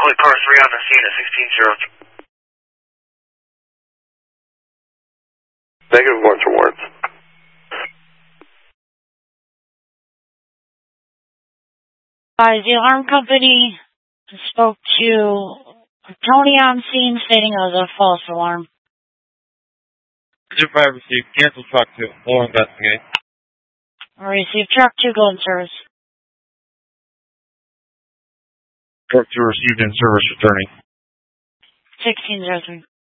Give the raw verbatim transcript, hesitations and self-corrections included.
Only car three on the scene at sixteen zero three. Negative one to warrants. Uh, the alarm company spoke to Tony on scene stating it was a false alarm. If I received, cancel truck two. We'll investigate. I received truck two, go in service. Truck two received in service returning. sixteen zero three.